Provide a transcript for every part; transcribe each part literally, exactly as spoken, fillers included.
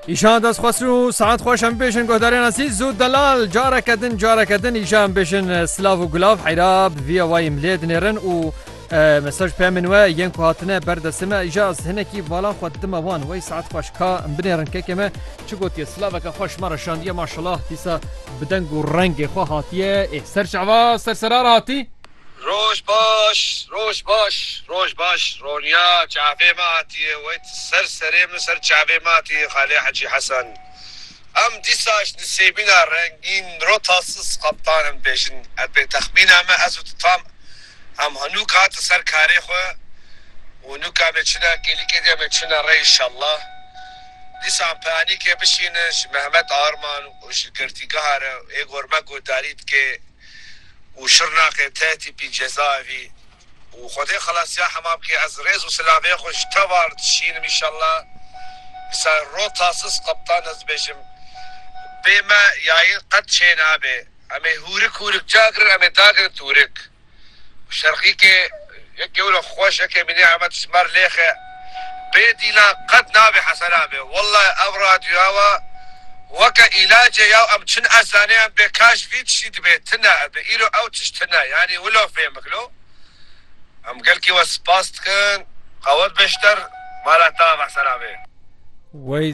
ایشان دست خسرو ساعت خوش هم بیشن گهدارین اسی زود دلال جارا کدن جارا کدن ایشان بیشن سلاو و گلاف حیراب ویا وای ملید نرن و مساج پیامن و ین کو هاتنه بردسمه اجاز هنکی والا خود دم وان وای ساعت خوش کا بنرن که کمه چه گوتی سلاو که خوش مرشان یا ماشاءالله دیسا بدنگ و رنگ خو هاتیه سر شعوا سر سرار هاتی روش باش روش باش روش باش رونیا چعبه ماتیه ویت سر سریم سر چعبه ماتیه خالی حجی حسن ام دیساش نسیبینا رنگین رو تاسس قبطانم بیشن ابی تخمین همه ازو تطام ام هنوک هات سر کاری خواه ونوک همه چنا کلی کدی همه چنا ری انشالله دیسا هم پانی که بشینش محمد آرمان و شکرتیگه هاره ایک ورمک و دارید که وشرناقي تاتي بجزائي وخذي خلاص يا حمام كي ازريز وسلافي خوش تبار تشين ان شاء الله يصير روتاسس قبطان ازبشم بما ياين قد شينا به امي هورك هورك جاكر امي داكر تورك وشرقي كي يقول خوش كي من نعمه شمر ليخه بيدينا قد نابي حسنابه والله ابراد ياوا وكا علاج يا ام تشن اسانيا بكاش فيت شي تبيتنا بيرو او تشتنا يعني ولو فهمك لو ام قال كي وسباست كان قوات بشتر مالا تابع سلامي وي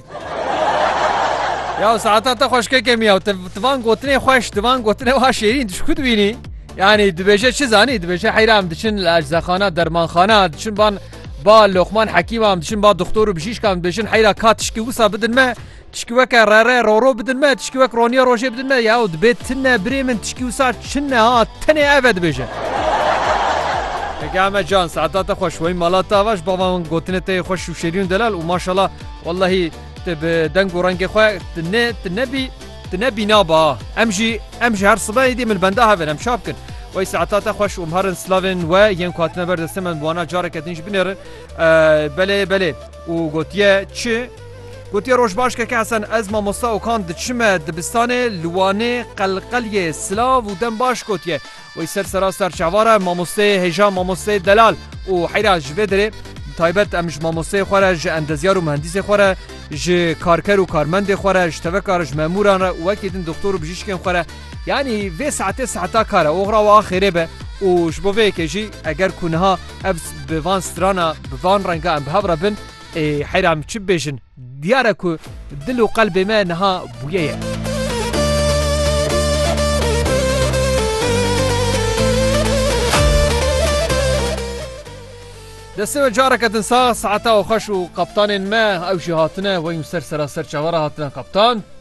يا ساعات خوش كيميا تفان قوتني خوش تفان قوتني وها شيرين تشكو تبيني يعني دبيجه چه زاني دبيجه حيرام دشن الاجزاخانه درمانخانه دشن بان با لقمان حكيم هم دشن با دكتور بشيش كان دشن حيرا كاتشكي وسا بدن ما تشكيوك رارا رورو بدن ما تشكيوك رونيا روجي بدن ما ياود بيتنا بريمن تشكيو ساعت شنا ها تني افد بيجه كامل جان ساعات خوش وين مالاتا واش بابا قوتنتي خوش وشيرين دلال وما شاء الله والله تب دنگ ورنگ خو تن تنبي تنبي نابا امجي امجي هر صباح دي من بنده هفن ام شابكن وي ساعات خوش ومهرن سلافن و ين كاتنا برد سمن وانا جاره كتنش بنر أه بله بله وقوتيه تشي قوتيه روش باش که حسن از ما مصا و کان دچمه دبستان لوانه قلقلیه سلاو و دم باش قوتيه وي سر سرا سر چواره ماموسته هجام ماموسته دلال و حیراج بدره تایبت امش ماموسته خوره ج اندزیار و مهندس خوره ج کارکر و کارمند خوره ج توکارج ماموران و کیدن دکتور و بجیشکن خوره یعنی وی ساعت ساعتا کاره اوغرا و آخره به و شبوه کجی اگر کنها ابس بوان سترانا بوان رنگا ام بهبرا بن حیرام چی بیشن دیاره که دل و قلب ما نها بویه دسته جارك تنسى ساعتها وخش وقبطان ما او شي هاتنا وين سر سر سر شوارع هاتنا قبطان